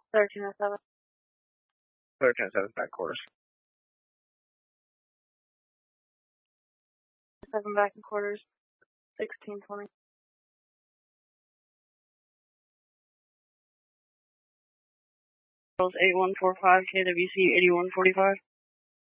1307. 1307 back quarters. 7 back in quarters. 1620. Charles 8145, KWC 8145.